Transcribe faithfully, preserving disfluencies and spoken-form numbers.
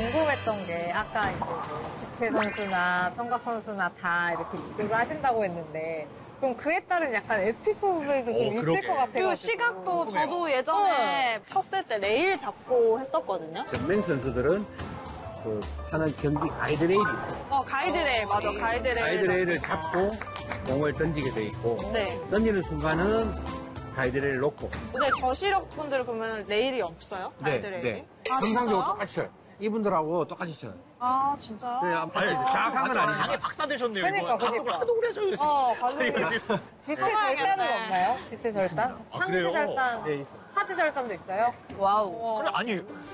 궁금했던 게 아까 이제 뭐 지체 선수나 청각 선수나 다 이렇게 지도를 하신다고 했는데 그럼 그에 따른 약간 에피소드들도 좀 어, 있을 그러게. 것 같아요. 그리고 시각도 저도 예전에 쳤을 때 레일 잡고 했었거든요. 전맹 선수들은 그 하는 경기 가이드레일이 있어요. 어, 가이드레일, 맞아, 가이드레일. 가이드레일을 잡고 공을 던지게 돼 있고 네. 던지는 순간은 가이드레일을 놓고 근데 저시력 분들은 그러면 레일이 없어요? 가이드레일이? 네. 아, 정상적으로 진짜요? 똑같이 쳐요. 이분들하고 똑같이 쳐요. 아, 진짜요? 네, 아니, 정확한 건 완전 아니지만. 장애 박사 되셨네요. 그러니까, 이거. 감독을 그러니까. 하도 오래 하셔서. 어, 감독님. 이거 지금. 지체 써봐야겠네. 절단은 없나요? 지체 절단? 아, 상체 그래요? 절단, 네, 있어요. 하지 절단도 있어요? 와우. 어. 그래, 아니,